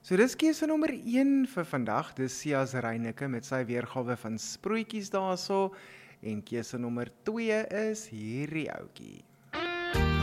So dis keuse nommer 1 vir vandag, dis Sias Reyneke met sy weergawe van Sproetjies daarso, en keuse nommer 2 is hierdie ouetjie.